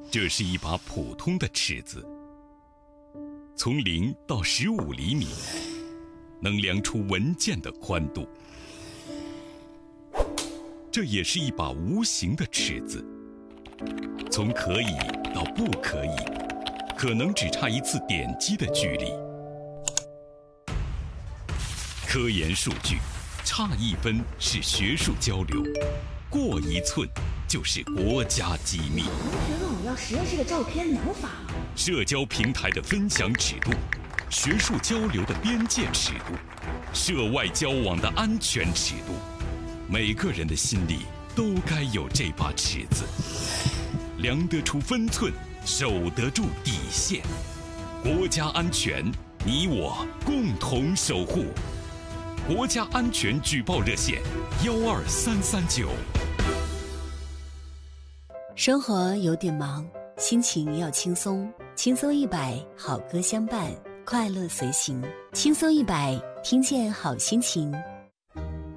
这是一把普通的尺子，从0到15厘米，能量出文件的宽度。这也是一把无形的尺子，从可以到不可以，可能只差一次点击的距离。科研数据，差1分是学术交流，过1寸就是国家机密。 同学问我要实验室的照片，能发吗？ 社交平台的分享尺度，学术交流的边界尺度，涉外交往的安全尺度，每个人的心里都该有这把尺子，量得出分寸，守得住底线。国家安全，你我共同守护。国家安全举报热线12339。 生活有点忙，心情要轻松，轻松100，好歌相伴，快乐随行。轻松100，听见好心情。